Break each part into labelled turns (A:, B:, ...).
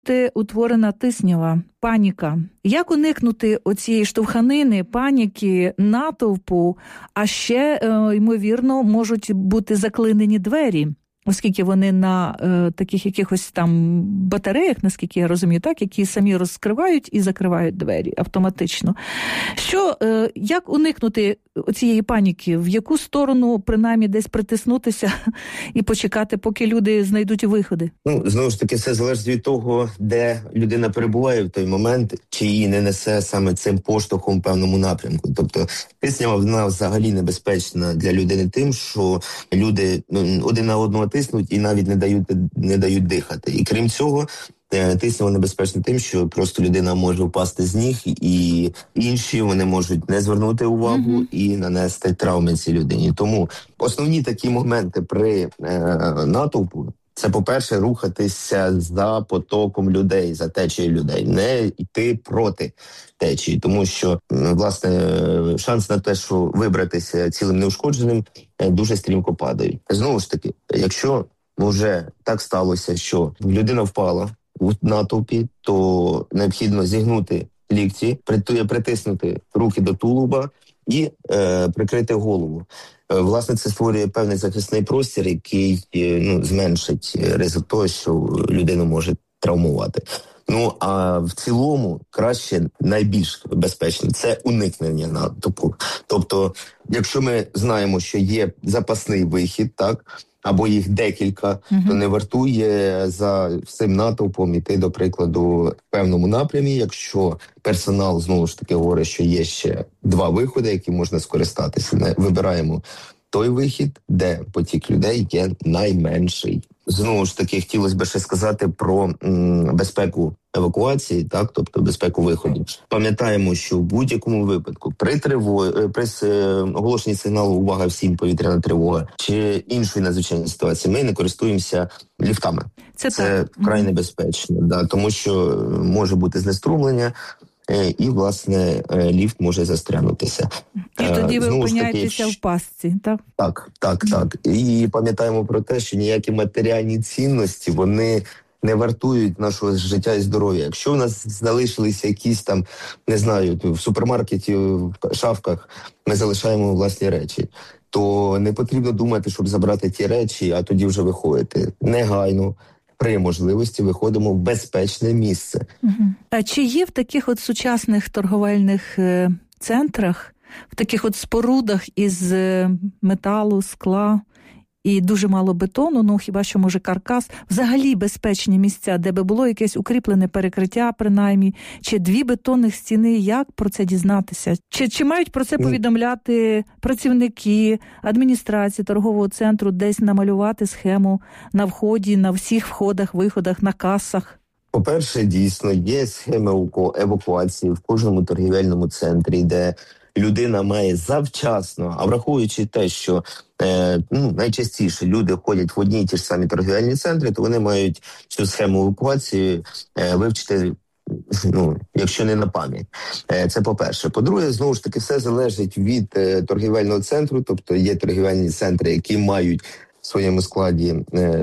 A: Утворена тиснява, паніка. Як уникнути оцієї штовханини, паніки, натовпу, а ще, ймовірно, можуть бути заклинені двері, оскільки вони на таких якихось там батареях, наскільки я розумію, так, які самі розкривають і закривають двері автоматично. Як уникнути цієї паніки? В яку сторону, принаймні, десь притиснутися і почекати, поки люди знайдуть виходи?
B: Знову ж таки, все залежить від того, де людина перебуває в той момент, чи її не несе саме цим поштовхом в певному напрямку. Тобто, тиснява, вона взагалі небезпечна для людини тим, що люди один на одного тиснуть і навіть не дають дихати. І крім цього, тиснява небезпечна тим, що просто людина може впасти з ніг, і інші вони можуть не звернути увагу і нанести травми цій людині. Тому основні такі моменти при натовпу – це, по-перше, рухатися за потоком людей, за течією людей, не йти проти течії, тому що, власне, шанс на те, що вибратися цілим неушкодженим, дуже стрімко падають. Знову ж таки, якщо вже так сталося, що людина впала в натовпі, то необхідно зігнути лікті, притиснути руки до тулуба і прикрити голову. Власне, це створює певний захисний простір, який зменшить ризик того, що людину може травмувати. А в цілому краще, найбільш безпечно, це уникнення натовпу. Тобто, якщо ми знаємо, що є запасний вихід, так, або їх декілька, то не вартує за всім натовпом іти, до прикладу, в певному напрямі, якщо персонал, знову ж таки, говорить, що є ще 2 виходи, які можна скористатися. Вибираємо той вихід, де потік людей є найменший. Знову ж таки, хотілося б ще сказати про безпеку евакуації, так, тобто безпеку виходу. Пам'ятаємо, що в будь-якому випадку при оголошенні сигналу «Увага всім! Повітряна тривога» чи іншої надзвичайної ситуації ми не користуємося ліфтами. Це вкрай небезпечно, тому що може бути знеструмлення, і, власне, ліфт може застрягнутися.
A: І тоді ви опиняєтеся в пастці, так?
B: Так. І пам'ятаємо про те, що ніякі матеріальні цінності, вони не вартують нашого життя і здоров'я. Якщо в нас залишилися якісь там, не знаю, в супермаркеті, в шафках, ми залишаємо власні речі, то не потрібно думати, щоб забрати ті речі, а тоді вже виходити. Негайно, при можливості виходимо в безпечне місце.
A: А чи є в таких от сучасних торговельних центрах, в таких от спорудах із металу, скла і дуже мало бетону, хіба що, може, каркас, взагалі безпечні місця, де би було якесь укріплене перекриття, принаймні, чи 2 бетонних стіни, як про це дізнатися? Чи мають про це повідомляти працівники адміністрації торгового центру, десь намалювати схему на вході, на всіх входах, виходах, на касах?
B: По-перше, дійсно, є схеми евакуації в кожному торгівельному центрі, де людина має завчасно, а враховуючи те, що найчастіше люди ходять в одні й ті ж самі торгівельні центри, то вони мають цю схему евакуації вивчити, якщо не на пам'ять. Це по-перше. По-друге, знову ж таки, все залежить від торгівельного центру, тобто є торгівельні центри, які мають в своєму складі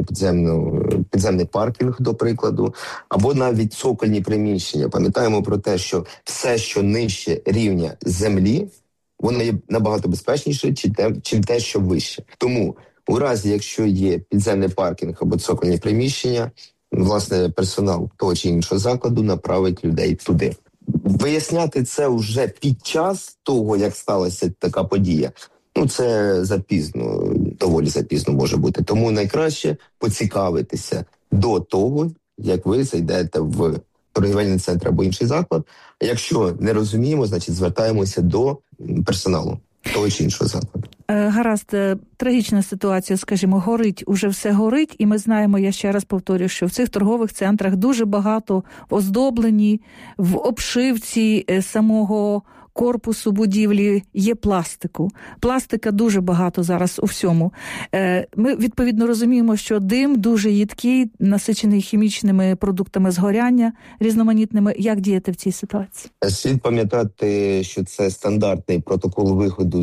B: підземний паркінг, до прикладу, або навіть цокольні приміщення. Пам'ятаємо про те, що все, що нижче рівня землі, воно є набагато безпечніше, чим те, що вище. Тому, у разі, якщо є підземний паркінг або цокольні приміщення, власне, персонал того чи іншого закладу направить людей туди. Виясняти це вже під час того, як сталася така подія, це запізно, доволі запізно може бути. Тому найкраще поцікавитися до того, як ви зайдете в торгівельний центр або інший заклад. А якщо не розуміємо, значить звертаємося до персоналу того чи іншого закладу.
A: Гаразд, трагічна ситуація, скажімо, горить, уже все горить, і ми знаємо, я ще раз повторюю, що в цих торгових центрах дуже багато оздоблені, в обшивці самого корпусу будівлі є пластику. Пластика дуже багато зараз у всьому. Ми, відповідно, розуміємо, що дим дуже їдкий, насичений хімічними продуктами згоряння різноманітними. Як діяти в цій ситуації?
B: Слід пам'ятати, що це стандартний протокол виходу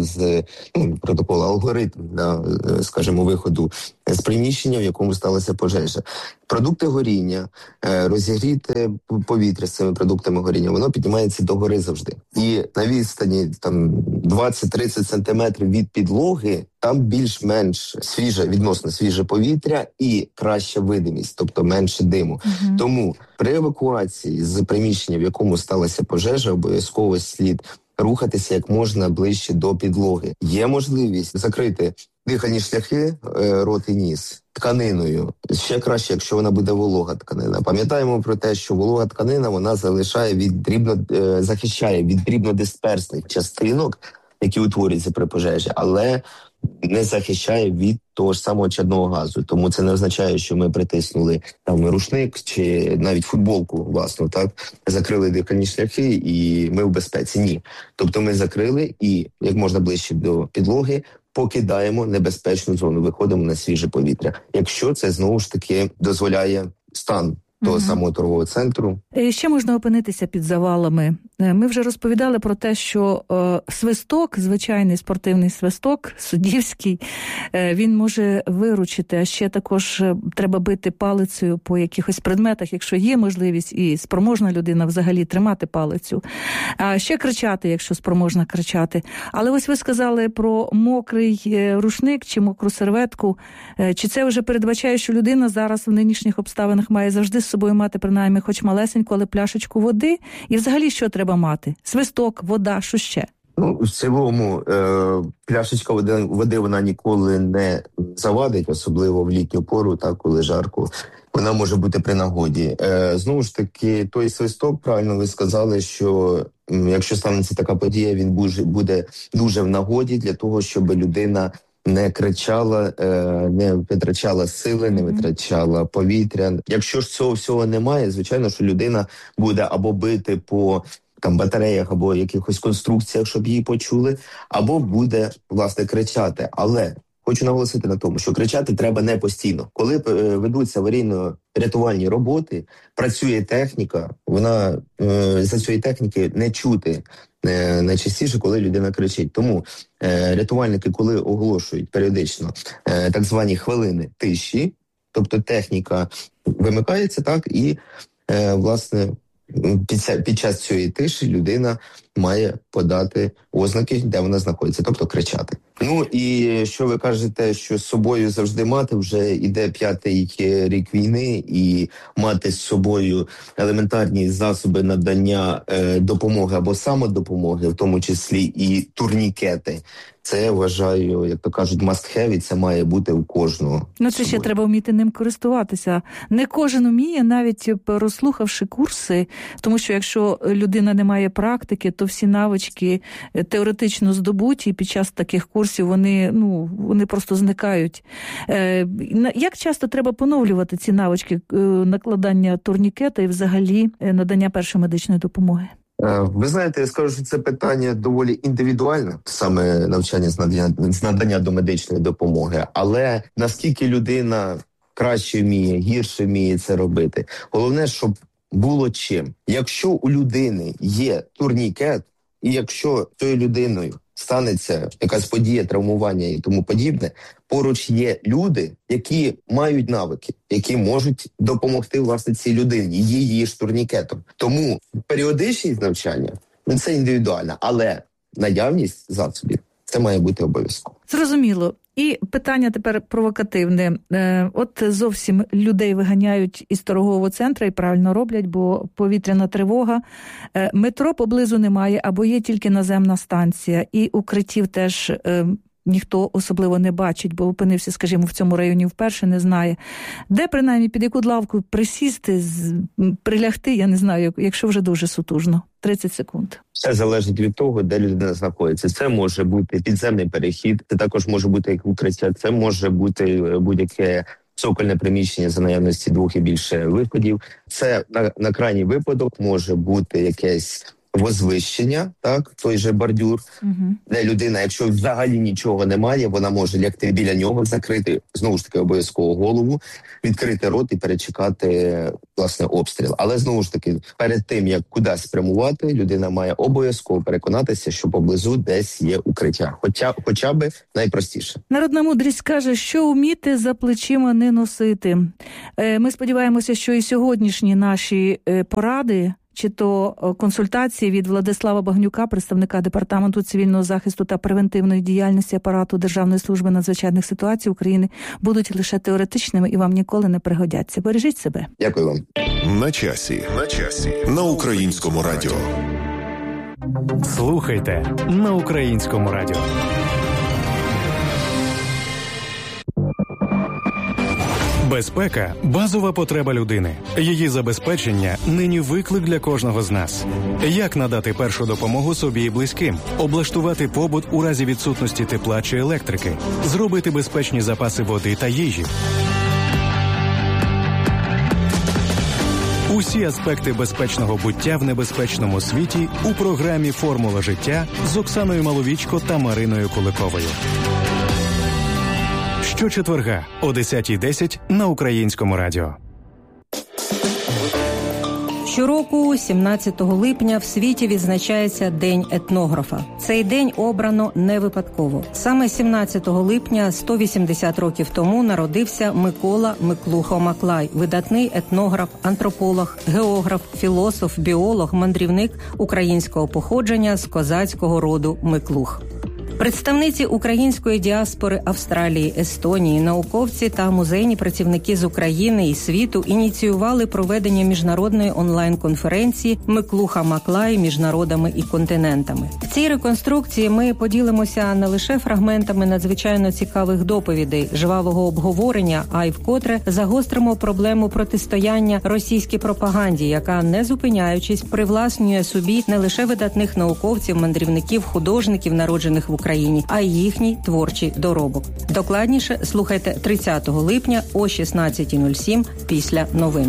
B: алгоритм, скажімо, виходу з приміщення, в якому сталася пожежа. продукти горіння, розігріти повітря з цими продуктами горіння, воно піднімається догори завжди. І на відстані там 20-30 сантиметрів від підлоги там більш-менш відносно свіже повітря і краща видимість, тобто менше диму. Тому при евакуації з приміщення, в якому сталася пожежа, обов'язково слід рухатися як можна ближче до підлоги. Є можливість закрити дихальні шляхи, рот і ніс тканиною. Ще краще, якщо вона буде волога тканина. Пам'ятаємо про те, що волога тканина, вона захищає від дрібнодисперсних частинок, які утворюються при пожежі, але не захищає від того ж самого чадного газу. Тому це не означає, що ми притиснули там рушник чи навіть футболку власну, так, закрили дихальні шляхи і ми в безпеці. Ні. Тобто ми закрили і як можна ближче до підлоги покидаємо небезпечну зону, виходимо на свіже повітря. Якщо це, знову ж таки, дозволяє стан того самого торгового центру.
A: Ще можна опинитися під завалами. Ми вже розповідали про те, що свисток, звичайний спортивний свисток, суддівський, він може виручити, а ще також треба бити палицею по якихось предметах, якщо є можливість і спроможна людина взагалі тримати палицю. А ще кричати, якщо спроможна кричати. Але ось ви сказали про мокрий рушник чи мокру серветку. Чи це вже передбачає, що людина зараз в нинішніх обставинах має завжди з собою мати принаймні хоч малесеньку, але пляшечку води? І взагалі що треба мати? Свисток, вода, що ще?
B: В цілому пляшечка води вона ніколи не завадить, особливо в літню пору, так, коли жарко. Вона може бути при нагоді. Знову ж таки, той свисток, правильно ви сказали, що якщо станеться така подія, він буде дуже в нагоді для того, щоб людина не кричала, не витрачала сили, не витрачала повітря. Якщо ж цього всього немає, звичайно, що людина буде або бити по там батареях або якихось конструкціях, щоб її почули, або буде, власне, кричати. Але хочу наголосити на тому, що кричати треба не постійно. Коли ведуться аварійно-рятувальні роботи, працює техніка, вона за цієї техніки не чути найчастіше, коли людина кричить. Тому рятувальники, коли оголошують періодично так звані хвилини тиші, тобто техніка вимикається, так, і, власне, під час цієї тиші людина має подати ознаки, де вона знаходиться, тобто кричати. Ну і що ви кажете, що з собою завжди мати, вже іде 5-й рік війни, і мати з собою елементарні засоби надання допомоги або самодопомоги, в тому числі і турнікети. Це, я вважаю, як то кажуть, must have, і це має бути у кожного.
A: Ну, це ще треба вміти ним користуватися. Не кожен вміє, навіть розслухавши курси, тому що якщо людина не має практики, то всі навички теоретично здобуті, і під час таких курсів вони просто зникають. Як часто треба поновлювати ці навички накладання турнікета і взагалі надання першої медичної допомоги?
B: Ви знаєте, я скажу, що це питання доволі індивідуальне, саме навчання з надання до медичної допомоги. Але наскільки людина краще вміє, гірше вміє це робити, головне, щоб було чим. Якщо у людини є турнікет, і якщо цією людиною станеться якась подія, травмування і тому подібне, поруч є люди, які мають навики, які можуть допомогти, власне, цій людині, її ж турнікетом. Тому періодичність навчання – це індивідуально, але наявність засобів – це має бути обов'язково.
A: Зрозуміло. І питання тепер провокативне. От зовсім людей виганяють із торгового центру і правильно роблять, бо повітряна тривога. Метро поблизу немає, або є тільки наземна станція. І укриттів теж ніхто особливо не бачить, бо опинився, скажімо, в цьому районі вперше, не знає. Де, принаймні, під яку лавку присісти, прилягти, я не знаю, якщо вже дуже сутужно. 30 секунд.
B: Все залежить від того, де людина знаходиться. Це може бути підземний перехід, це також може бути як укриття, це може бути будь-яке цокольне приміщення за наявності 2 і більше виходів. Це на крайній випадок може бути якесь возвищення, так, той же бордюр, де людина, якщо взагалі нічого немає, вона може лягти біля нього, закрити, знову ж таки, обов'язково голову, відкрити рот і перечекати, власне, обстріл. Але, знову ж таки, перед тим, як кудись спрямувати, людина має обов'язково переконатися, що поблизу десь є укриття. Хоча б найпростіше.
A: Народна мудрість каже, що вміти за плечима не носити. Ми сподіваємося, що і сьогоднішні наші поради, чи то консультації від Владислава Багнюка, представника Департаменту цивільного захисту та превентивної діяльності апарату Державної служби надзвичайних ситуацій України, будуть лише теоретичними і вам ніколи не пригодяться. Бережіть себе.
B: Дякую вам.
C: На часі. На Українському радіо.
D: Слухайте на Українському радіо. Безпека – базова потреба людини. Її забезпечення – нині виклик для кожного з нас. Як надати першу допомогу собі і близьким? Облаштувати побут у разі відсутності тепла чи електрики? Зробити безпечні запаси води та їжі? Усі аспекти безпечного буття в небезпечному світі у програмі «Формула життя» з Оксаною Маловічко та Мариною Куликовою. Щочетверга о 10:10 на Українському радіо.
E: Щороку, 17 липня, в світі відзначається День етнографа. Цей день обрано не випадково. Саме 17 липня 180 років тому народився Микола Миклухо-Маклай, видатний етнограф, антрополог, географ, філософ, біолог, мандрівник українського походження з козацького роду Миклух. Представниці української діаспори Австралії, Естонії, науковці та музейні працівники з України і світу ініціювали проведення міжнародної онлайн-конференції «Миклуха-Маклай між народами і континентами». В цій реконструкції ми поділимося не лише фрагментами надзвичайно цікавих доповідей, жвавого обговорення, а й вкотре загостримо проблему протистояння російській пропаганді, яка, не зупиняючись, привласнює собі не лише видатних науковців, мандрівників, художників, народжених в Україні, а й їхній творчий доробок. Докладніше слухайте 30 липня о 16:07 після новин.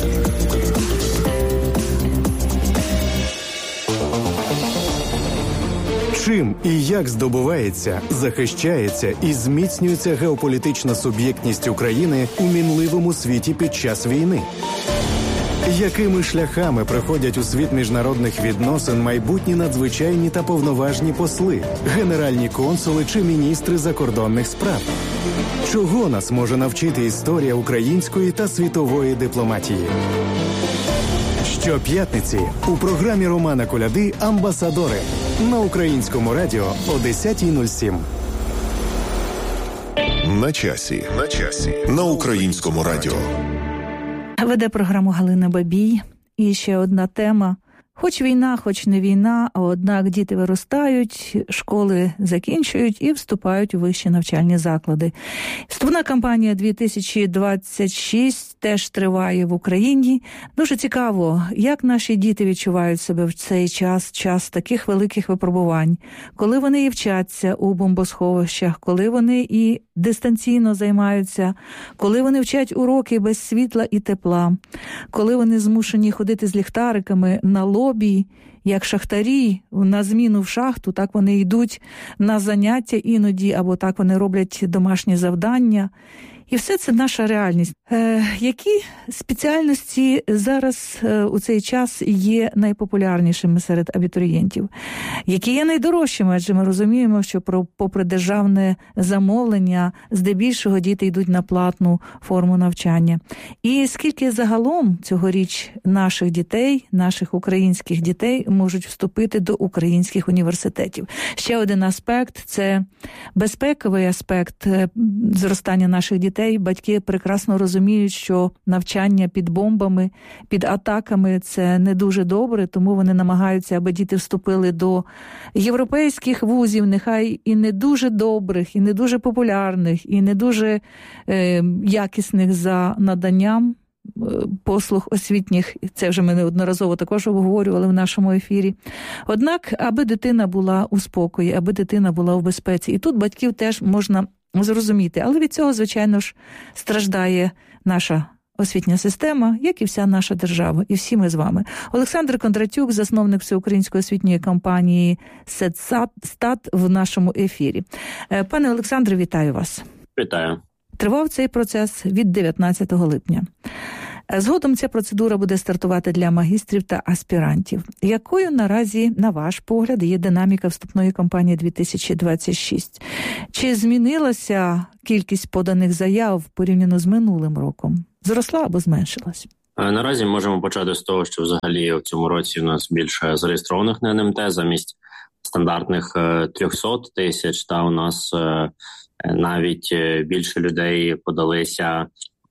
D: Чим і як здобувається, захищається і зміцнюється геополітична суб'єктність України у мінливому світі під час війни? Якими шляхами приходять у світ міжнародних відносин майбутні надзвичайні та повноважні посли, генеральні консули чи міністри закордонних справ? Чого нас може навчити історія української та світової дипломатії? Щоп'ятниці у програмі Романа Коляди «Амбасадори» на Українському радіо о 10:07.
C: На часі. На Українському радіо.
A: Веде програму Галина Бабій. І ще одна тема. Хоч війна, хоч не війна, а однак діти виростають, школи закінчують і вступають у вищі навчальні заклади. Вступна кампанія 2026 теж триває в Україні. Дуже цікаво, як наші діти відчувають себе в цей час таких великих випробувань, коли вони і вчаться у бомбосховищах, коли вони і дистанційно займаються, коли вони вчать уроки без світла і тепла, коли вони змушені ходити з ліхтариками на лобі, як шахтарі на зміну в шахту, так вони йдуть на заняття іноді, або так вони роблять домашні завдання. І все це наша реальність. Які спеціальності зараз у цей час є найпопулярнішими серед абітурієнтів? Які є найдорожчими? Адже ми розуміємо, що попри державне замовлення, здебільшого діти йдуть на платну форму навчання. І скільки загалом цьогоріч наших дітей, наших українських дітей можуть вступити до українських університетів? Ще один аспект – це безпековий аспект зростання наших дітей. Батьки прекрасно розуміють, що навчання під бомбами, під атаками – це не дуже добре, тому вони намагаються, аби діти вступили до європейських вузів, нехай і не дуже добрих, і не дуже популярних, і не дуже якісних за наданням послуг освітніх. Це вже ми неодноразово також обговорювали в нашому ефірі. Однак, аби дитина була у спокої, аби дитина була в безпеці. І тут батьків теж можна зрозуміти. Але від цього, звичайно ж, страждає наша освітня система, як і вся наша держава, і всі ми з вами. Олександр Кондратюк, засновник всеукраїнської освітньої кампанії «СЕТСТАТ» в нашому ефірі. Пане Олександре, вітаю вас.
F: Вітаю.
A: Тривав цей процес від 19 липня. Згодом ця процедура буде стартувати для магістрів та аспірантів. Якою наразі, на ваш погляд, є динаміка вступної кампанії 2026? Чи змінилася кількість поданих заяв порівняно з минулим роком? Зросла або зменшилась?
F: Наразі можемо почати з того, що взагалі в цьому році у нас більше зареєстрованих на НМТ замість стандартних 300 тисяч, та у нас навіть більше людей подалися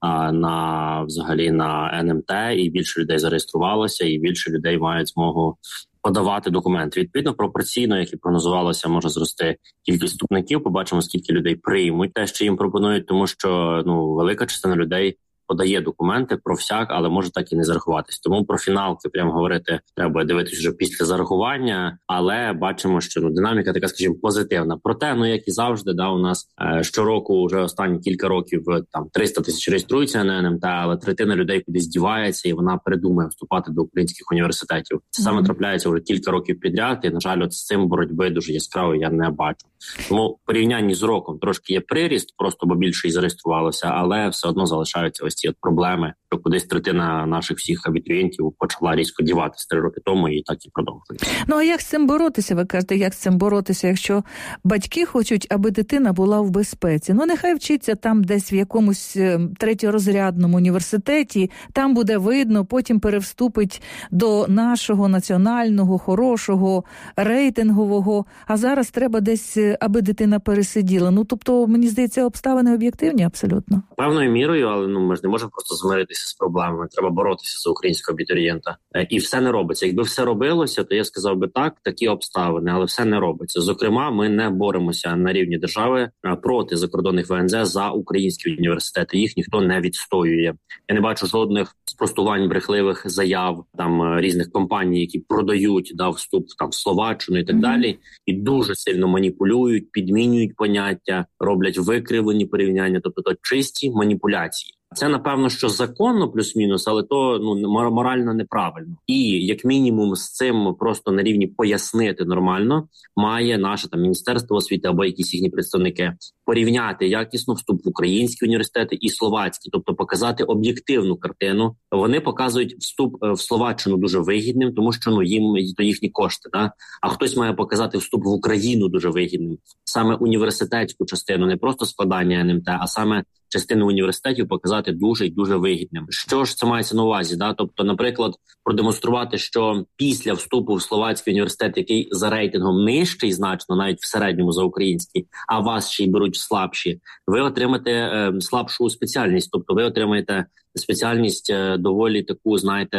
F: на НМТ, і більше людей зареєструвалося, і більше людей мають змогу подавати документи. Відповідно, пропорційно, як і прогнозувалося, може зрости кількість вступників. Побачимо, скільки людей приймуть те, що їм пропонують, тому що велика частина людей подає документи про всяк, але може так і не зарахуватись. Тому про фіналки прямо говорити треба дивитися вже після зарахування, але бачимо, що динаміка така, скажімо, позитивна. Проте, як і завжди, у нас щороку, вже останні кілька років, там 300 тисяч реєструються на НМТ, але третина людей кудись дівається, і вона передумає вступати до українських університетів. Це саме трапляється вже кілька років підряд, і, на жаль, з цим боротьби дуже яскраво я не бачу. Тому в порівнянні з роком трошки є приріст, просто бо більше і зареєструвалося, але все одно залишаються ось ці проблеми, що кудись третина наших всіх абітурієнтів почала різко діватися 3 роки тому, і так і продовжується.
A: А як з цим боротися? Ви кажете, як з цим боротися, якщо батьки хочуть, аби дитина була в безпеці? Нехай вчиться там десь в якомусь третьорозрядному університеті, там буде видно, потім перевступить до нашого національного, хорошого, рейтингового, а зараз треба десь, аби дитина пересиділа. Тобто, мені здається, обставини об'єктивні абсолютно.
F: Певною мірою, але ми ж не можемо просто змиритися з проблемами. Треба боротися за українського абітурієнта. І все не робиться. Якби все робилося, то я сказав би так, такі обставини, але все не робиться. Зокрема, ми не боремося на рівні держави проти закордонних ВНЗ за українські університети. Їх ніхто не відстоює. Я не бачу жодних спростувань брехливих заяв різних компаній, які продають вступ в Словаччину і так далі, і дуже сильно маніпулюють, підмінюють поняття, роблять викривлені порівняння, тобто чисті маніпуляції. Це, напевно, що законно плюс-мінус, але то морально неправильно. І, як мінімум, з цим просто на рівні пояснити нормально має наше Міністерство освіти або якісь їхні представники порівняти якісно вступ в українські університети і словацькі, тобто показати об'єктивну картину. Вони показують вступ в Словаччину дуже вигідним, тому що їм то їхні кошти, а хтось має показати вступ в Україну дуже вигідним. Саме університетську частину, не просто складання НМТ, а саме частину університетів показати дуже і дуже вигідним. Що ж це мається на увазі? Тобто, наприклад, продемонструвати, що після вступу в словацький університет, який за рейтингом нижчий значно, навіть в середньому за український, а вас ще й беруть слабші, ви отримаєте слабшу спеціальність. Тобто ви отримаєте спеціальність доволі таку,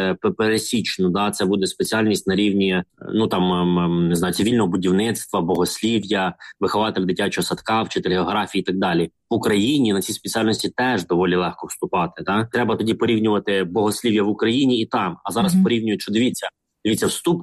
F: пересічну. Це буде спеціальність на рівні, цивільного будівництва, богослів'я, вихователь дитячого садка, вчитель географії і так далі. В Україні на ці спеціальності теж доволі легко вступати. Треба тоді порівнювати богослів'я в Україні і там. А зараз порівнюють, що дивіться, вступ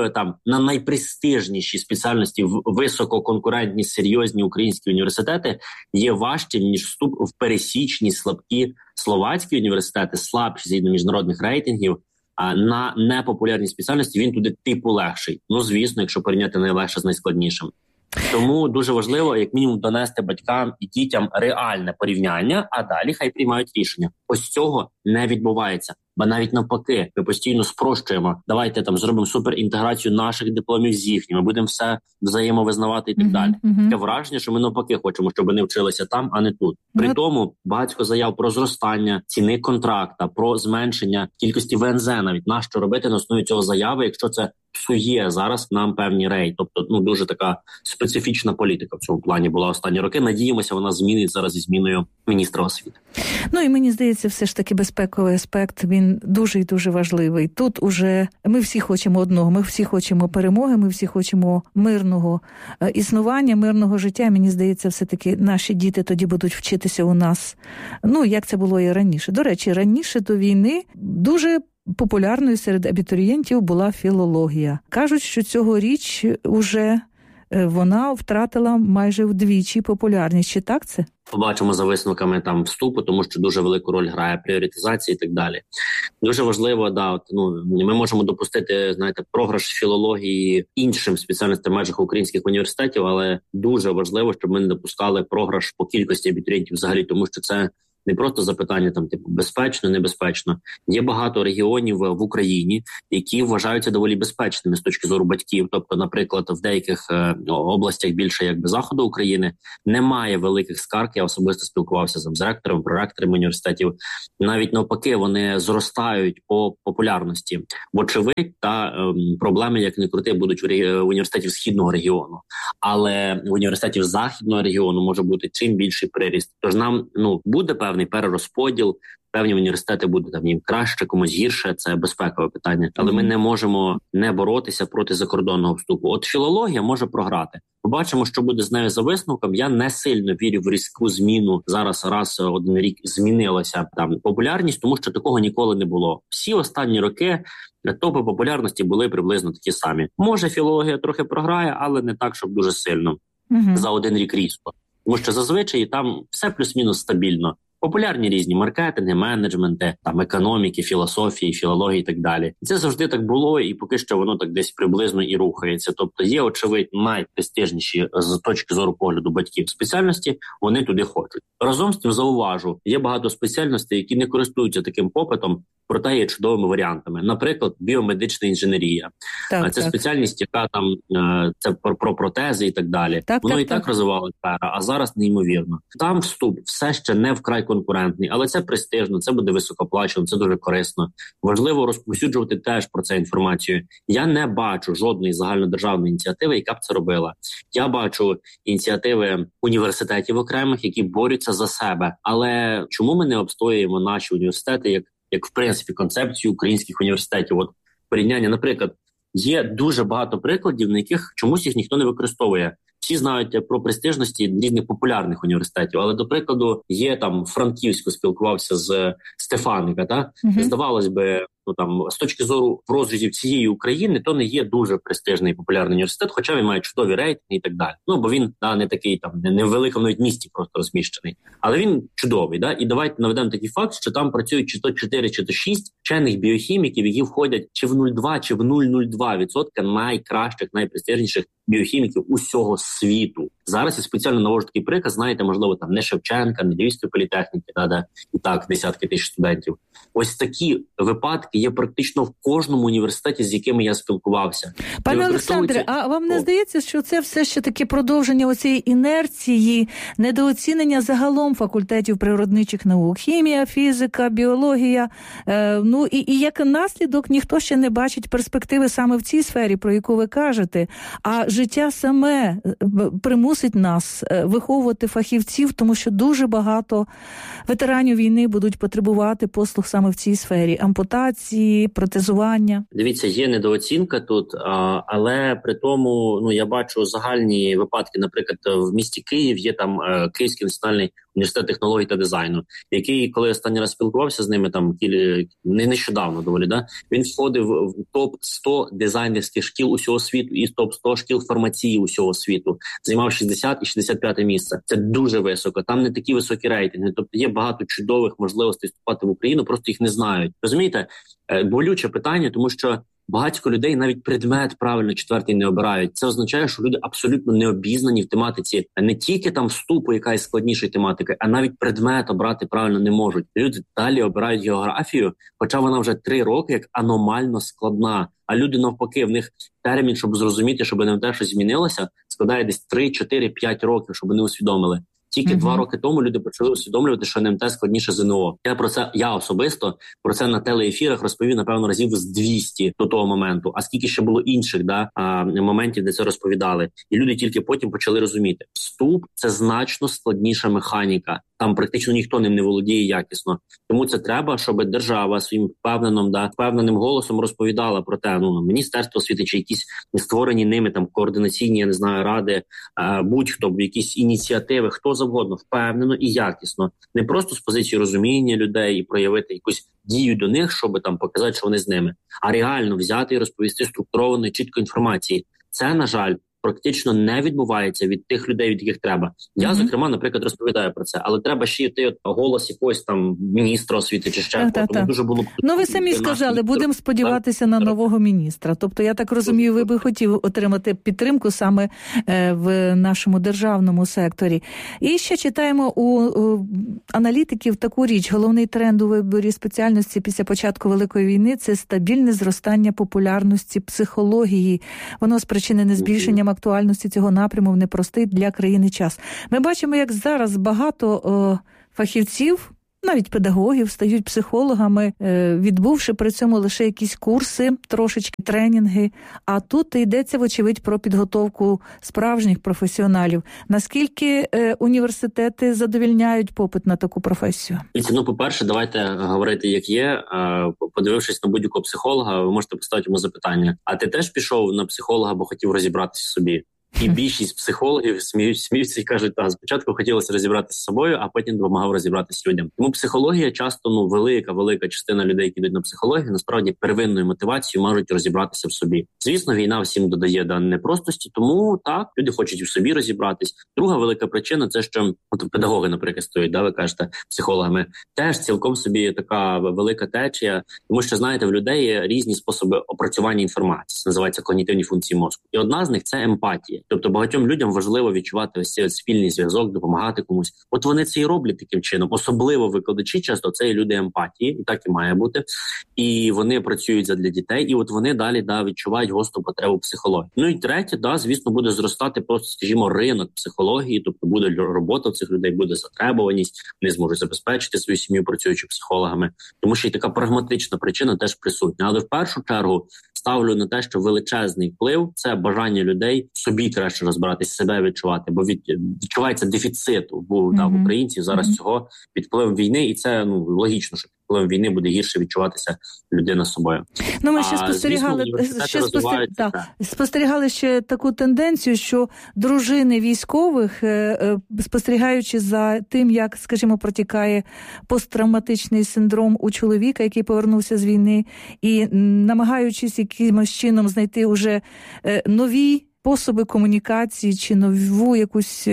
F: на найпрестижніші спеціальності в висококонкурентні, серйозні українські університети є важчим, ніж вступ в пересічні, слабкі словацькі університети, слабші згідно міжнародних рейтингів, а на непопулярні спеціальності він туди легший. Звісно, якщо порівняти найлегше з найскладнішим. Тому дуже важливо, як мінімум, донести батькам і дітям реальне порівняння, а далі хай приймають рішення. Ось цього не відбувається. Бо навіть навпаки, ми постійно спрощуємо. Давайте зробимо суперінтеграцію наших дипломів з їхніми, будемо все взаємовизнавати і так далі. Таке враження, що ми навпаки хочемо, щоб вони вчилися там, а не тут. При тому багато заяв про зростання ціни контракта, про зменшення кількості ВНЗ навіть. Нащо робити на основі цього заяви, якщо це псує зараз нам певні рейд. Тобто, дуже така специфічна політика в цьому плані була останні роки. Надіємося, вона змінить зараз зі зміною міністра освіти.
A: І мені здається, все ж таки безпековий аспект, він дуже і дуже важливий. Тут уже ми всі хочемо одного, ми всі хочемо перемоги, ми всі хочемо мирного існування, мирного життя. Мені здається, все-таки наші діти тоді будуть вчитися у нас, як це було і раніше. До речі, раніше до війни дуже популярною серед абітурієнтів була філологія. Кажуть, що цьогоріч уже вона втратила майже вдвічі популярність. Чи так це?
F: Побачимо за висновками там вступу, тому що дуже велику роль грає пріоритизація і так далі. Дуже важливо, ми можемо допустити, програш філології іншим спеціальностям в межах українських університетів, але дуже важливо, щоб ми не допускали програш по кількості абітурієнтів взагалі, тому що це не просто запитання безпечно, небезпечно. Є багато регіонів в Україні, які вважаються доволі безпечними з точки зору батьків. Тобто, наприклад, в деяких областях більше заходу України немає великих скарг. Я особисто спілкувався з ректором, проректорами університетів. Навіть навпаки, вони зростають по популярності. Вочевидь, проблеми, як не крути, будуть в університетів східного регіону. Але в університетів західного регіону може бути чим більший приріст. Тож нам буде певний перерозподіл, певні університети будуть їм краще, комусь гірше, це безпекове питання. Але ми не можемо не боротися проти закордонного вступу. От філологія може програти. Побачимо, що буде з нею за висновком. Я не сильно вірю в різку зміну. Зараз раз один рік змінилася популярність, тому що такого ніколи не було. Всі останні роки топи популярності були приблизно такі самі. Може, філологія трохи програє, але не так, щоб дуже сильно. За один рік різко. Тому що зазвичай там все плюс-мінус стабільно. Популярні різні маркетинги, менеджменти, економіки, філософії, філології і так далі. Це завжди так було, і поки що воно так десь приблизно і рухається. Тобто є, очевидно, найпрестижніші з точки зору погляду батьків спеціальності, вони туди хочуть. Разом з тим зауважу, є багато спеціальностей, які не користуються таким попитом, проте є чудовими варіантами. Наприклад, біомедична інженерія. Це спеціальність, яка це про протези і так далі. Воно і так розвивалося, а зараз неймовірно. Там вступ все ще не вкрай конкурентний, але це престижно, це буде високоплачено, це дуже корисно. Важливо розповсюджувати теж про це інформацію. Я не бачу жодної загальнодержавної ініціативи, яка б це робила. Я бачу ініціативи університетів окремих, які борються за себе. Але чому ми не обстоюємо наші університети як в принципі концепцію українських університетів? От порівняння, наприклад, є дуже багато прикладів, на яких чомусь їх ніхто не використовує. Всі знають про престижності різних популярних університетів, але, до прикладу, є Франківську, спілкувався з Стефаника, Здавалось би, з точки зору розрізів цієї України, то не є дуже престижний і популярний університет, хоча він має чудові рейтинги і так далі. Бо він не такий не в великому навіть місті просто розміщений. Але він чудовий, І давайте наведемо такий факт, що там працюють чи то 4, чи то 6 вчених біохіміків, які входять чи в 0,2, чи в 0,02% найкращих, найпрестижніших біохіміків усього світу. Зараз я спеціально навожу такий приклад, знаєте, можливо, не Шевченка, не Львівської політехніки, де і так десятки тисяч студентів. Ось такі випадки є практично в кожному університеті, з якими я спілкувався.
A: Пане Олександре, а вам не здається, що це все ще таке продовження оцієї інерції, недооцінення загалом факультетів природничих наук, хімія, фізика, біологія, і як наслідок ніхто ще не бачить перспективи саме в цій сфері, про яку ви кажете, а життя саме примусить нас виховувати фахівців, тому що дуже багато ветеранів війни будуть потребувати послуг саме в цій сфері. Ампутації, протезування.
F: Дивіться, є недооцінка тут, але при тому, я бачу загальні випадки. Наприклад, в місті Київ є Київський національний університет технологій та дизайну, який, коли останній раз спілкувався з ними, не нещодавно доволі, він входив в топ-100 дизайнерських шкіл усього світу і топ-100 шкіл фармації усього світу. Займав 60 і 65 місце. Це дуже високо. Там не такі високі рейтинги. Тобто є багато чудових можливостей вступати в Україну, просто їх не знають. Розумієте? Болюче питання, тому що багатько людей навіть предмет правильно 4-й не обирають. Це означає, що люди абсолютно не обізнані в тематиці не тільки вступу, яка є складнішої тематики, а навіть предмет обрати правильно не можуть. Люди далі обирають географію, хоча вона вже 3 роки як аномально складна. А люди навпаки, в них термін, щоб зрозуміти, щоб не те, що змінилося, складає десь 3, 4, 5 років, щоб вони усвідомили. Тільки 2 роки тому люди почали усвідомлювати, що НМТ складніше ЗНО. Я особисто про це на телеефірах розповів, напевно, разів з 200 до того моменту. А скільки ще було інших моментів, де це розповідали. І люди тільки потім почали розуміти. Вступ – це значно складніша механіка. Там практично ніхто ним не володіє якісно. Тому це треба, щоб держава своїм впевненим голосом розповідала про те, Міністерство освіти чи якісь створені ними координаційні, ради, будь-хто, якісь ініціативи, хто завгодно, впевнено і якісно. Не просто з позиції розуміння людей і проявити якусь дію до них, щоб показати, що вони з ними, а реально взяти і розповісти структурованої, чітко інформації. Це, на жаль, практично не відбувається від тих людей, від яких треба. Я, зокрема, наприклад, розповідаю про це, але треба ще йти голос якогось там міністра освіти чи ще тому дуже було.
A: Ну, ви самі сказали, будемо сподіватися на нового міністра. Тобто, я так розумію, ви би хотів отримати підтримку саме в нашому державному секторі. І ще читаємо у аналітиків таку річ. Головний тренд у виборі спеціальності після початку Великої війни – це стабільне зростання популярності психології. Воно спричинене збільшенням актуальності цього напряму в непростий для країни час. Ми бачимо, як зараз багато фахівців, навіть педагогів, стають психологами, відбувши при цьому лише якісь курси, трошечки тренінги. А тут йдеться, вочевидь, про підготовку справжніх професіоналів. Наскільки університети задовільняють попит на таку професію?
F: Ну, по-перше, давайте говорити, як є. Подивившись на будь-якого психолога, ви можете поставити йому запитання. А ти теж пішов на психолога, бо хотів розібратися собі? І більшість психологів сміються і кажуть, спочатку хотілося розібратися з собою, а потім допомагав розібратися людям. Тому психологія часто, велика частина людей, які йдуть на психологію, насправді первинною мотивацією можуть розібратися в собі. Звісно, війна всім додає непростості, тому так, люди хочуть в собі розібратись. Друга велика причина – це, що педагоги, наприклад, стоять, ви кажете, психологами, теж цілком собі така велика течія, тому що, знаєте, в людей є різні способи опрацювання інформації, це називається когнітивні функції мозку. І одна з них – це емпатія. Тобто багатьом людям важливо відчувати ось цей спільний зв'язок, допомагати комусь. От вони це і роблять таким чином. Особливо викладачі часто це люди емпатії, і так і має бути. І вони працюють задля дітей, і от вони далі відчувають гостру потребу психології. Ну і третє, звісно, буде зростати просто, скажімо, ринок психології, тобто буде робота в цих людей, буде затребуваність, вони зможуть забезпечити свою сім'ю, працюючи психологами. Тому що і така прагматична причина теж присутня. Але в першу чергу ставлю на те, що величезний вплив – це бажання людей собі краще розбиратись, себе відчувати, бо відчувається дефіцит в українців зараз цього під впливом війни, і це логічно, що під впливом війни буде гірше відчуватися людина собою.
A: Ну, ми ще спостерігали ще таку тенденцію, що дружини військових, спостерігаючи за тим, як, скажімо, протікає посттравматичний синдром у чоловіка, який повернувся з війни, і намагаючись якимось чином знайти уже нові способи комунікації чи нову якусь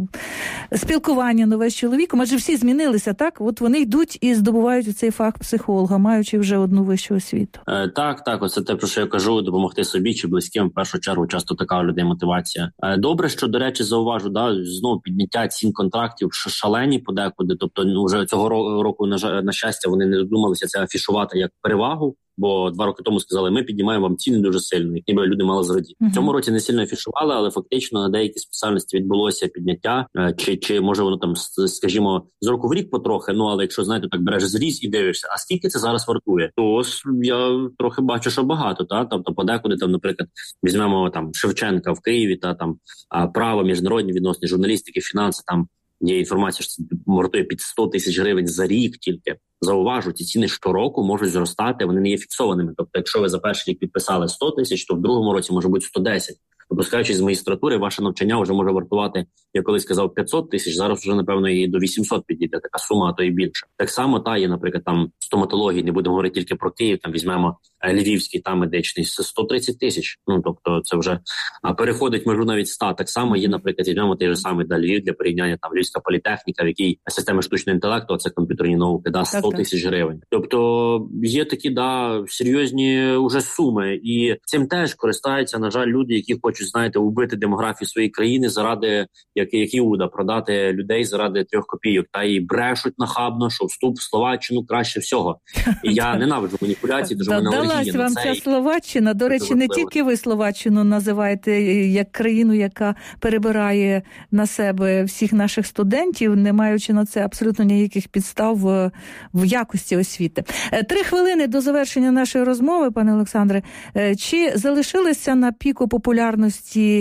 A: спілкування нове з чоловіком, адже всі змінилися, так? От вони йдуть і здобувають цей фах психолога, маючи вже одну вищу освіту.
F: Так, оце те, про що я кажу, допомогти собі чи близьким, в першу чергу, часто така у людей мотивація. Добре, що, до речі, зауважу, знову підняття цін контрактів шалені подекуди, тобто вже цього року, на щастя, вони не додумалися це афішувати як перевагу, бо 2 роки тому сказали, ми піднімаємо вам ціни дуже сильно, які би люди мали зрадіти. В цьому році не сильно афішували, але фактично на деякі спеціальності відбулося підняття, чи може воно там, скажімо, з року в рік потрохи, але якщо, знаєте, так береш зріз і дивишся, а скільки це зараз вартує, то я трохи бачу, що багато, тобто подекуди, наприклад, візьмемо Шевченка в Києві, право, міжнародні відносини, журналістики, фінанси, є інформація, що це вартує під 100 тисяч гривень за рік тільки. Зауважу, ці ціни щороку можуть зростати, вони не є фіксованими. Тобто, якщо ви за перший рік підписали 100 тисяч, то в другому році може бути 110. Допускаючись з магістратури, ваше навчання вже може вартувати, я колись сказав, 500 тисяч, зараз вже, напевно, і до 800 підійде така сума, а то і більше. Так само є, наприклад, стоматології, не будемо говорити тільки про Київ, візьмемо Львівський, медичний, 130 тисяч. Тобто це вже переходить межу навіть 100. Так само є, наприклад, візьмемо той же самий Львів для порівняння, Львівська політехніка, в якій система штучного інтелекту, це комп'ютерні науки, 100 тисяч гривень. Тобто є такі, серйозні уже суми. І цим теж користаються, на жаль, люди, які хочуть, убити демографію своєї країни заради, як Іуда, продати людей заради 3 копійок. І брешуть нахабно, що вступ в Словаччину краще всього. І я ненавиджу маніпуляції, дуже мене алергія на це.
A: Далась вам ця Словаччина. До речі, не тільки ви Словаччину називаєте як країну, яка перебирає на себе всіх наших студентів, не маючи на це абсолютно ніяких підстав в якості освіти. 3 хвилини до завершення нашої розмови, пане Олександре. Чи залишилися на піку популярності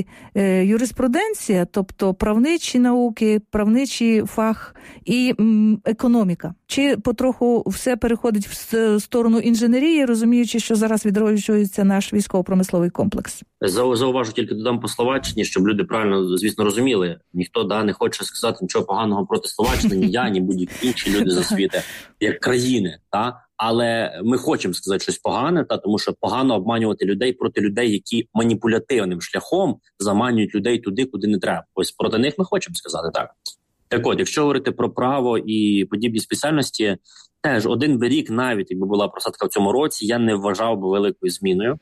A: юриспруденція, тобто правничі науки, правничий фах і економіка? Чи потроху все переходить в сторону інженерії, розуміючи, що зараз відроджується наш військово-промисловий комплекс?
F: Зауважу, тільки додам по Словаччині, щоб люди правильно, звісно, розуміли. Ніхто не хоче сказати нічого поганого проти Словаччини, ні я, ні будь-які інші люди за світи, як країни. Але ми хочемо сказати щось погане, тому що погано обманювати людей проти людей, які маніпулятивним шляхом заманюють людей туди, куди не треба. Ось проти них ми хочемо сказати так. Так от, якщо говорити про право і подібні спеціальності, теж один би рік, навіть якби була просадка в цьому році, я не вважав би великою зміною.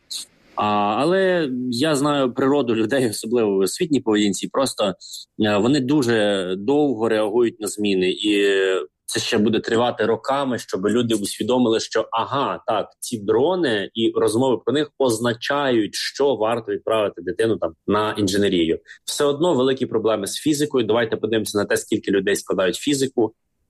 F: Але я знаю природу людей, особливо в освітній поведінці, просто вони дуже довго реагують на зміни. І це ще буде тривати роками, щоб люди усвідомили, що ці дрони і розмови про них означають, що варто відправити дитину на інженерію. Все одно великі проблеми з фізикою. Давайте подивимося на те, скільки людей складають фізику.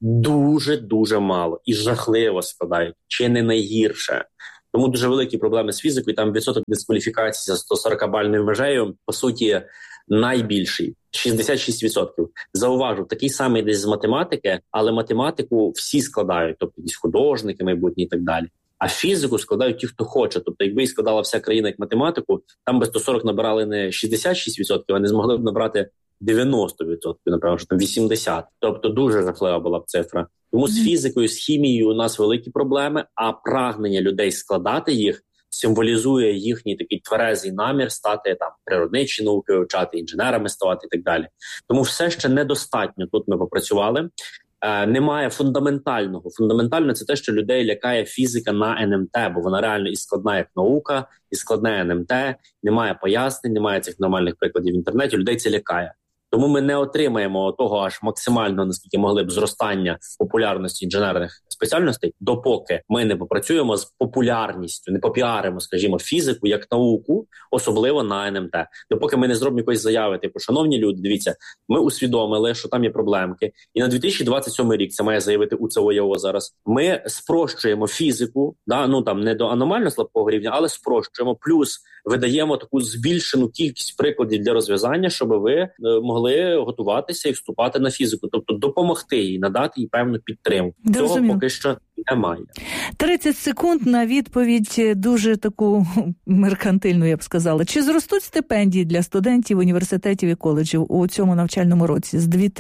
F: Дуже мало. І жахливо складають. Чи не найгірше. Тому дуже великі проблеми з фізикою. Там відсоток дискваліфікації за 140-бальною межею, по суті, найбільший. 66%. Зауважу, такий самий десь з математики, але математику всі складають, тобто якісь художники майбутні і так далі. А фізику складають ті, хто хоче. Тобто, якби і складала вся країна як математику, там би 140 набирали не 66%, а не змогли б набрати 90%, напевно, що там 80%. Тобто дуже жахлива була б цифра. Тому з фізикою, з хімією у нас великі проблеми, а прагнення людей складати їх символізує їхній такий тверезий намір стати природничі науки вивчати, інженерами ставати і так далі. Тому все ще недостатньо тут ми попрацювали. Немає фундаментального. Фундаментально це те, що людей лякає фізика на НМТ, бо вона реально і складна як наука, і складне НМТ, немає пояснень, немає цих нормальних прикладів в інтернеті, людей це лякає. Тому ми не отримаємо того аж максимально, наскільки могли б, зростання популярності інженерних спеціальностей, допоки ми не попрацюємо з популярністю, не попіаримо, скажімо, фізику як науку, особливо на НМТ. Допоки ми не зробимо якоїсь заяви, типу, шановні люди, дивіться, ми усвідомили, що там є проблемки, і на 2027 рік, це має заявити УЦО зараз, ми спрощуємо фізику, не до аномально слабкого рівня, але спрощуємо, плюс видаємо таку збільшену кількість прикладів для розв'язання, щоб ви могли готуватися і вступати на фізику, тобто допомогти їй, надати їй певну підтримку. Цього поки що немає.
A: 30 секунд на відповідь дуже таку меркантильну, я б сказала. Чи зростуть стипендії для студентів університетів і коледжів у цьому навчальному році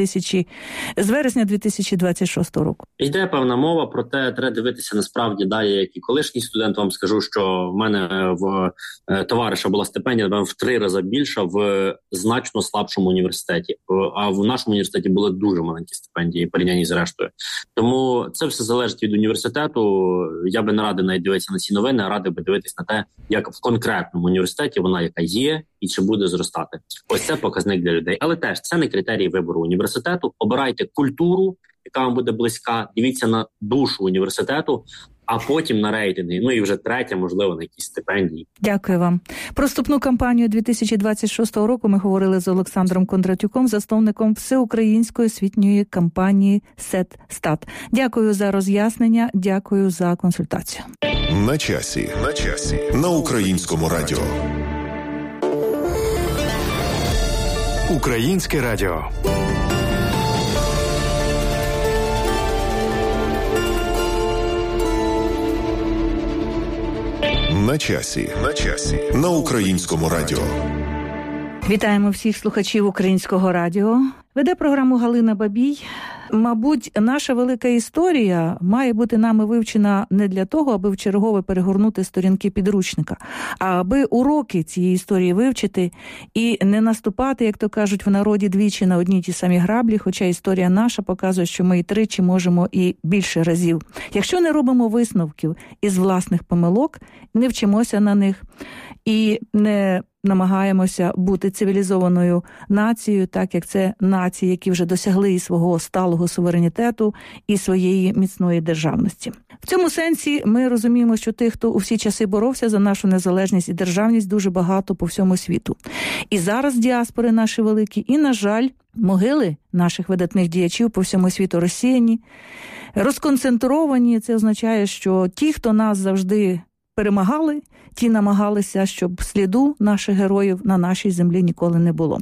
A: з вересня 2026 року?
F: Йде певна мова, проте треба дивитися насправді далі, як і колишній студент. Вам скажу, що в мене в товариша була стипендія, напевно, в 3 рази більша в значно слабшому університеті. А в нашому університеті були дуже маленькі стипендії, порівняні з рештою. Тому це все залежить від університету. Я би не радив навіть дивитися на ці новини, а радив би дивитися на те, як в конкретному університеті вона яка є і чи буде зростати. Ось це показник для людей. Але теж це не критерій вибору університету. Обирайте культуру, яка вам буде близька, дивіться на душу університету, а потім на рейтинги. І вже третє, можливо, на якісь стипендії.
A: Дякую вам. Про вступну кампанію 2026 року ми говорили з Олександром Кондратюком, засновником всеукраїнської освітньої кампанії СЕТ-СТАТ. Дякую за роз'яснення, дякую за консультацію.
C: На часі. На Українському радіо.
D: Українське радіо.
C: На часі. На Українському радіо.
A: Вітаємо всіх слухачів Українського радіо. Веде програму Галина Бабій. Мабуть, наша велика історія має бути нами вивчена не для того, аби вчергове перегорнути сторінки підручника, а аби уроки цієї історії вивчити і не наступати, як то кажуть в народі, двічі на одні й ті самі граблі, хоча історія наша показує, що ми і тричі можемо і більше разів. Якщо не робимо висновків із власних помилок, не вчимося на них і не намагаємося бути цивілізованою нацією, так як це нації, які вже досягли і свого сталого суверенітету, і своєї міцної державності. В цьому сенсі ми розуміємо, що тих, хто у всі часи боровся за нашу незалежність і державність, дуже багато по всьому світу. І зараз діаспори наші великі, і, на жаль, могили наших видатних діячів по всьому світу розсіяні, розконцентровані. Це означає, що ті, хто нас завжди перемагали, ті намагалися, щоб сліду наших героїв на нашій землі ніколи не було.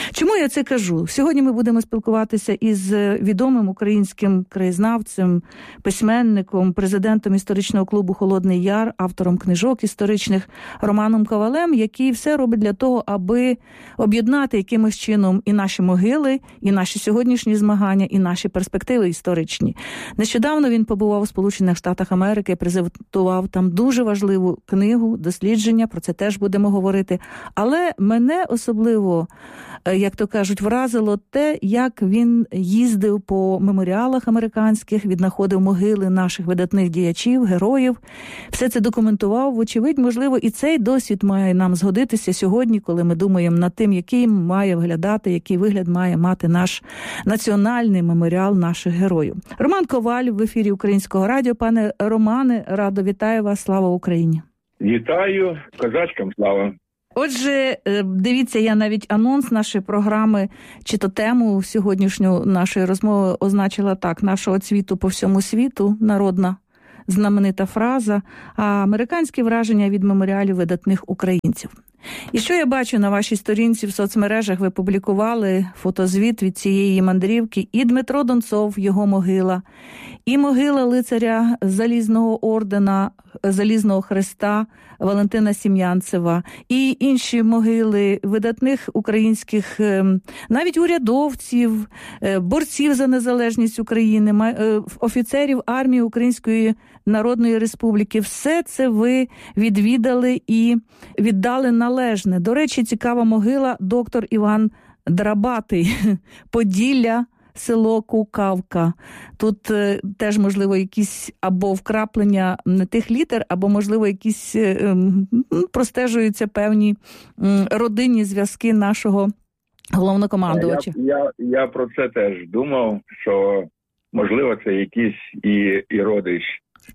A: Чому я це кажу? Сьогодні ми будемо спілкуватися із відомим українським краєзнавцем, письменником, президентом історичного клубу «Холодний Яр», автором книжок історичних Романом Ковалем, який все робить для того, аби об'єднати якимось чином і наші могили, і наші сьогоднішні змагання, і наші перспективи історичні. Нещодавно він побував у Сполучених Штатах Америки, презентував там дуже важливу книгу, дослідження, про це теж будемо говорити. Але мене особливо, як то кажуть, вразило те, як він їздив по меморіалах американських, віднаходив могили наших видатних діячів, героїв. Все це документував. Вочевидь, можливо, і цей досвід має нам згодитися сьогодні, коли ми думаємо над тим, який має виглядати, який вигляд має мати наш національний меморіал наших героїв. Роман Коваль в ефірі Українського радіо. Пане Романе, радо вітаю вас. Слава Україні!
G: Вітаю, козачкам слава!
A: Отже, дивіться, я навіть анонс нашої програми, чи то тему сьогоднішню нашої розмови означила так: нашого цвіту по всьому світу, народна знаменита фраза, а американські враження від меморіалів видатних українців. І що я бачу на вашій сторінці в соцмережах? Ви публікували фотозвіт від цієї мандрівки. І Дмитро Донцов, його могила, і могила лицаря Залізного ордена, Залізного Хреста Валентина Сім'янцева, і інші могили видатних українських, навіть урядовців, борців за незалежність України, офіцерів армії Української Народної Республіки. Все це ви відвідали і віддали належне. До речі, цікава могила доктор Іван Драбатий, Поділля, село Кукавка. Тут теж, можливо, якісь або вкраплення не тих літер, або, можливо, якісь простежуються певні родинні зв'язки нашого головнокомандувача.
G: Я про це теж думав, що, можливо, це якийсь і родич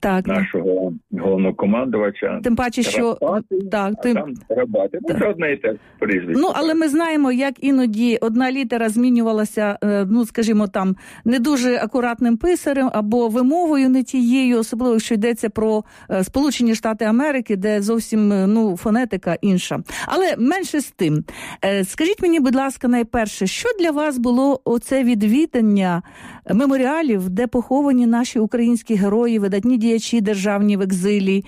G: нашого головнокомандувача.
A: Тим паче, що
G: там Драбатий. Це одне і те прізвище.
A: Але ми знаємо, як іноді одна літера змінювалася, скажімо, там, не дуже акуратним писарем або вимовою не тією, особливо, якщо йдеться про Сполучені Штати Америки, де зовсім, фонетика інша. Але менше з тим. Скажіть мені, будь ласка, найперше, що для вас було оце відвідання меморіалів, де поховані наші українські герої, видатні діячі державні в екзилі,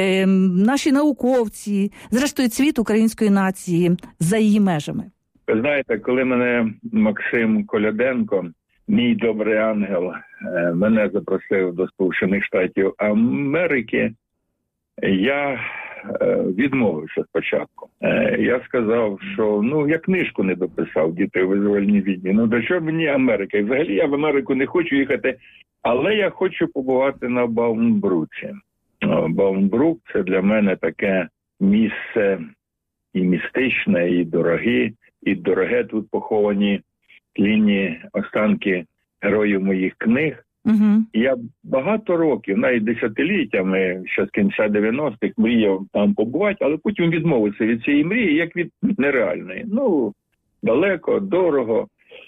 A: наші науковці, зрештою цвіт української нації за її межами?
G: Ви знаєте, коли мене Максим Коляденко, мій добрий ангел, мене запросив до Сполучених Штатів Америки, я відмовився спочатку. Я сказав, що я книжку не дописав «Діти у визвольній війні». До чого мені Америка? І взагалі я в Америку не хочу їхати, але я хочу побувати на Баумбруці. Баумбрук – це для мене таке місце і містичне, і дороге. Тут поховані тлінні останки героїв моїх книг.
A: Угу.
G: Я багато років, навіть десятиліттями, ще з кінця 90-х, мріяв там побувати, але потім відмовився від цієї мрії, як від нереальної. Далеко, дорого.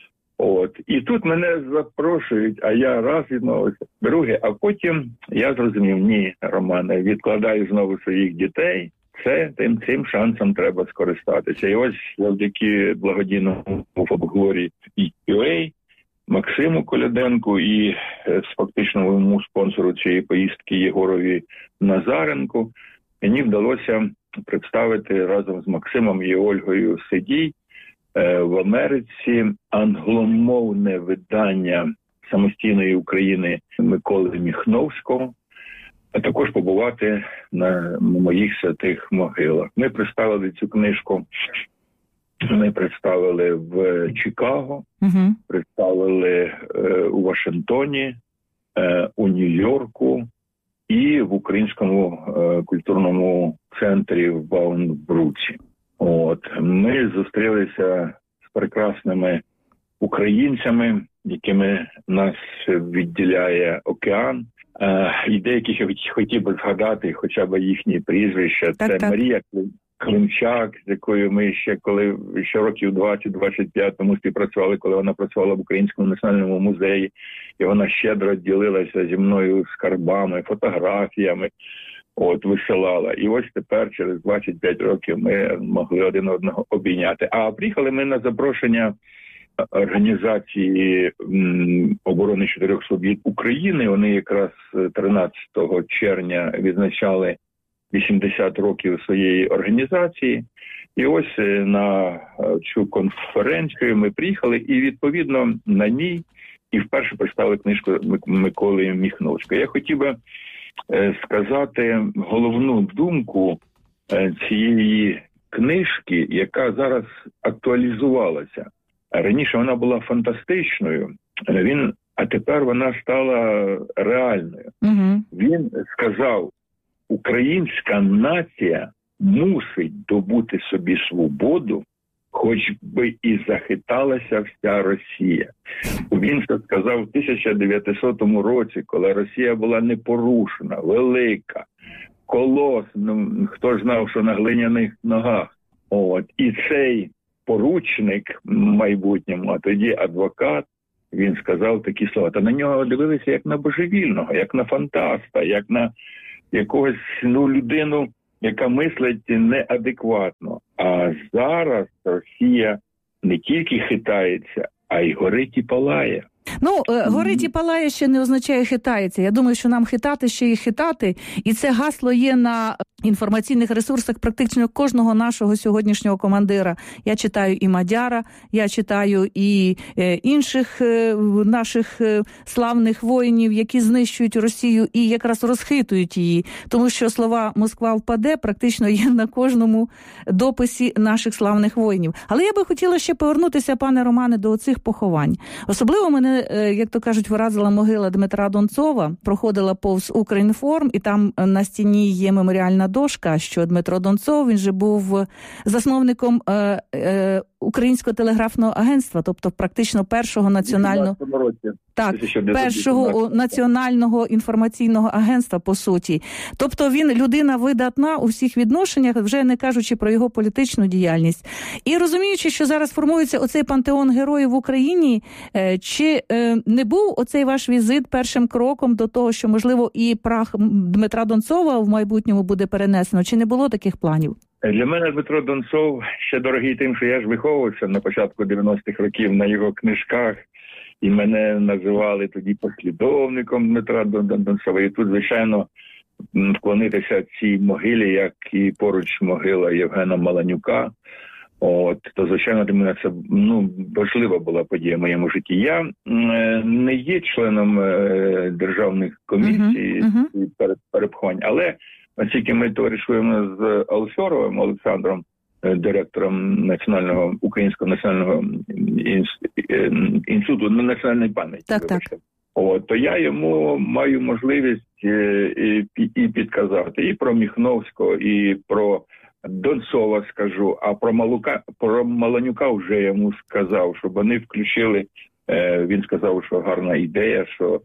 G: І тут мене запрошують, а я раз відмовився, друге, а потім я зрозумів, ні, Романе, відкладаю знову своїх дітей, цим шансом треба скористатися. І ось завдяки благодійному фольклорі UA, Максиму Коляденку і фактичному спонсору цієї поїздки Єгорові Назаренку мені вдалося представити разом з Максимом і Ольгою Сидій в Америці англомовне видання самостійної України Миколи Міхновського, а також побувати на моїх святих могилах. Ми представили цю книжку, ми представили в Чикаго, представили у Вашингтоні, у Нью-Йорку і в Українському культурному центрі в Баумбруці. Ми зустрілися з прекрасними українцями, якими нас відділяє океан. І деяких я хотів би згадати хоча б їхні прізвища. Це Марія Климчак, з якою ми ще років 20-25 тому співпрацювали, коли вона працювала в Українському національному музеї. І вона щедро ділилася зі мною скарбами, фотографіями. висилала. І ось тепер, через 25 років, ми могли один одного обійняти. А приїхали ми на запрошення Організації оборони чотирьох свобід України. Вони якраз 13 червня відзначали 80 років своєї організації. І ось на цю конференцію ми приїхали, і відповідно на ній і вперше представили книжку Миколи Міхновського. Я хотів би сказати головну думку цієї книжки, яка зараз актуалізувалася. Раніше вона була фантастичною, а тепер вона стала реальною.
A: Угу.
G: Він сказав, українська нація мусить добути собі свободу, хоч би і захиталася вся Росія. Він це сказав в 1900 році, коли Росія була непорушна, велика, колос, хто ж знав, що на глиняних ногах. І цей поручник в майбутньому, а тоді адвокат, він сказав такі слова. Та на нього дивилися як на божевільного, як на фантаста, як на якогось людину, яка мислить неадекватно. А зараз Росія не тільки хитається, а й горить і палає.
A: Горить і палає ще не означає хитається. Я думаю, що нам хитати ще й хитати. І це гасло є на інформаційних ресурсах практично кожного нашого сьогоднішнього командира. Я читаю і Мадяра, я читаю і інших наших славних воїнів, які знищують Росію і якраз розхитують її. Тому що слова «Москва впаде» практично є на кожному дописі наших славних воїнів. Але я би хотіла ще повернутися, пане Романе, до оцих поховань. Особливо мене, як то кажуть, вразила могила Дмитра Донцова, проходила повз Укрінформ, і там на стіні є меморіальна дошка, що Дмитро Донцов, він же був засновником Українського телеграфного агентства, тобто практично першого національного... першого національного інформаційного агентства, по суті. Тобто він людина видатна у всіх відношеннях, вже не кажучи про його політичну діяльність. І розуміючи, що зараз формується оцей пантеон героїв в Україні, чи не був оцей ваш візит першим кроком до того, що, можливо, і прах Дмитра Донцова в майбутньому буде перенесено? Чи не було таких планів?
G: Для мене Дмитро Донцов ще дорогий тим, що я ж виховувався на початку 90-х років на його книжках, і мене називали тоді послідовником Дмитра Донцова. І тут, звичайно, вклонитися цій могилі, як і поруч могила Євгена Маланюка, то, звичайно, для мене це важлива була подія в моєму житті. Я не є членом державних комісій перепоховань, але оскільки ми товаришуємо з Алфьоровим Олександром, директором Українського національного інституту національної пам'яті, то я йому маю можливість і підказати і про Міхновського, і про Донцова скажу, а про Маланюка вже йому сказав, щоб вони включили. Він сказав, що гарна ідея, що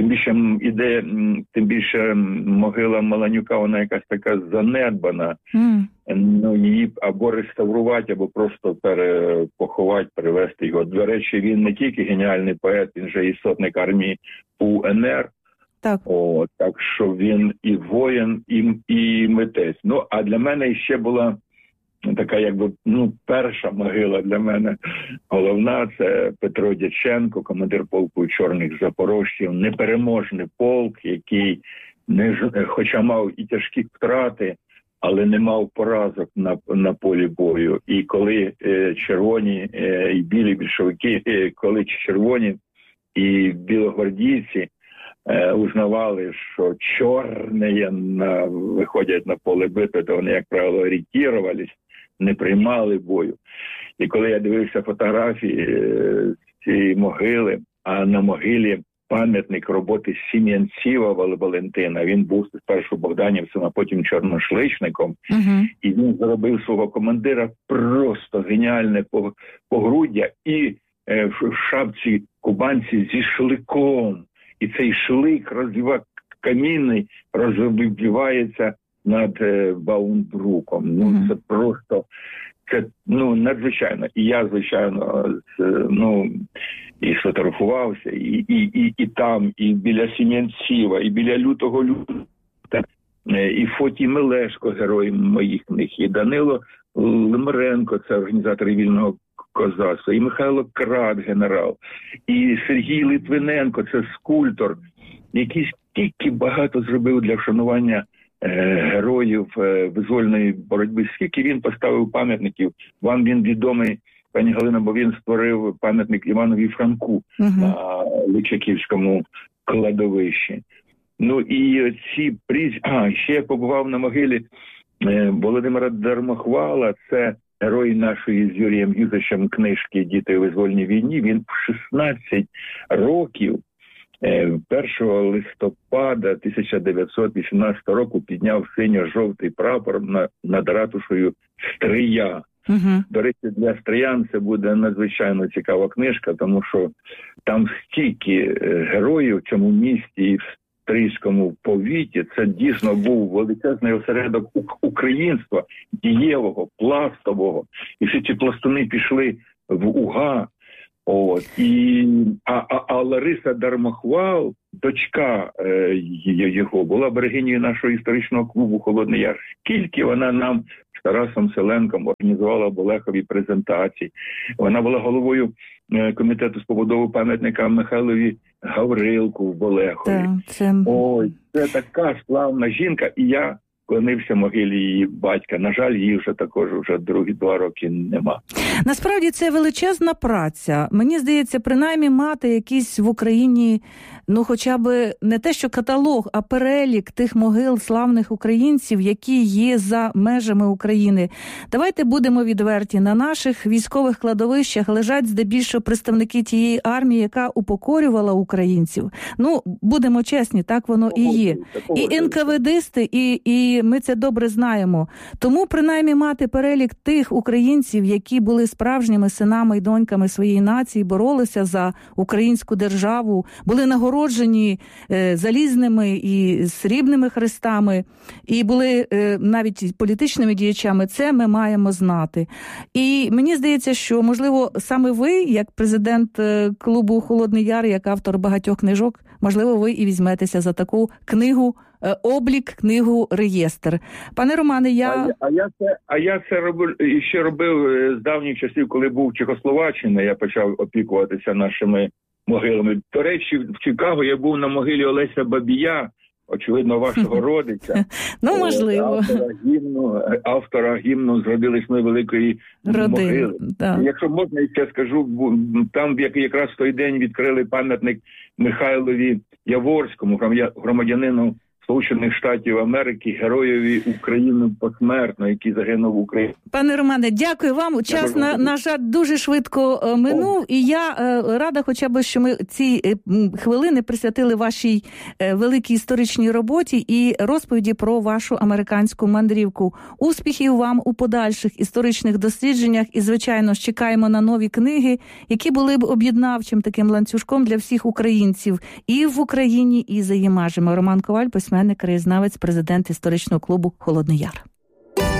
G: тим більше могила Маланюка, вона якась така занедбана. Її або реставрувати, або просто перепоховати, перевести його. До речі, він не тільки геніальний поет, він же і сотник армії УНР. Так що він і воїн, і митець. А для мене ще була така, перша могила для мене головна, це Петро Дяченко, командир полку чорних запорожців, непереможний полк, який хоча мав і тяжкі втрати, але не мав поразок на полі бою. І коли червоні і білі більшовики, коли червоні і білогвардійці узнавали, що чорні виходять на поле битви, то вони, як правило, ретірувались, не приймали бою. І коли я дивився фотографії цієї могили, а на могилі пам'ятник роботи Сім'янцева Валентина, він був спершу богданівцем, а потім чорношличником, і він зробив свого командира просто геніальне погруддя і в шапці кубанці зі шликом. І цей шлик камінний розбивається над Баумбруком. Це просто, надзвичайно. І я, звичайно, і сфотографувався, і там, і біля Сім'янцева, і біля Лютого Люта. і Фотій Мелешко, герой моїх книг, і Данило Лимаренко, це організатор вільного козацтва, і Михайло Крат, генерал, і Сергій Литвиненко, це скульптор, який стільки багато зробив для вшанування героїв визвольної боротьби, скільки він поставив пам'ятників. Вам він відомий, пані Галина, бо він створив пам'ятник Іванові Франку на Личаківському кладовищі. Ну і ці ще я побував на могилі Володимира Дармохвала, це герой нашої з Юрієм Юзичем книжки «Діти у визвольній війні». Він в 16 років 1 листопада 1918 року підняв синьо-жовтий прапор над ратушею Стрия. До речі, для стриян це буде надзвичайно цікава книжка, тому що там стільки героїв в цьому місті і в Стрийському повіті. Це дійсно був величезний осередок українства, дієвого, пластового. І всі ці пластуни пішли в УГА. А Лариса Дармохвал, дочка його, була берегинею нашого історичного клубу «Холодний Яр». Скільки вона нам з Тарасом Селенком організувала Болехові презентації. Вона була головою комітету з побудови пам'ятника Михайлові Гаврилку в Болехові. Це така славна жінка, і я клонився могилі її батька. На жаль, її вже також вже 2 роки нема.
A: Насправді це величезна праця. Мені здається, принаймні мати якийсь в Україні, хоча б не те, що каталог, а перелік тих могил славних українців, які є за межами України. Давайте будемо відверті. На наших військових кладовищах лежать здебільшого представники тієї армії, яка упокорювала українців. Будемо чесні, так воно і є. І НКВДисти, і ми це добре знаємо. Тому принаймні мати перелік тих українців, які були справжніми синами і доньками своєї нації, боролися за українську державу, були нагороджені залізними і срібними хрестами, і були навіть політичними діячами, це ми маємо знати. І мені здається, що, можливо, саме ви, як президент клубу «Холодний Яр», як автор багатьох книжок, можливо, ви і візьметеся за таку книгу облік, книгу реєстр. Пане Романе,
G: я це робив з давніх часів, коли був в Чехословаччині, я почав опікуватися нашими могилами. До речі, в Чикаго я був на могилі Олеся Бабія, очевидно, вашого родича.
A: Можливо.
G: Автора гімну «Зродились ми великої могили». Да. Якщо можна, я ще скажу, там якраз в той день відкрили пам'ятник Михайлові Яворському, громадянину Сполучених Штатів Америки, героєві України посмертно, який загинув в Україні.
A: Пане Романе, дякую вам. Час, на жаль, дуже швидко минув, і я рада хоча б, що ми ці хвилини присвятили вашій великій історичній роботі і розповіді про вашу американську мандрівку. Успіхів вам у подальших історичних дослідженнях і, звичайно, чекаємо на нові книги, які були б об'єднавчим таким ланцюжком для всіх українців і в Україні, і за її межами. Роман Коваль, письменник, краєзнавець, президент історичного клубу «Холодний Яр».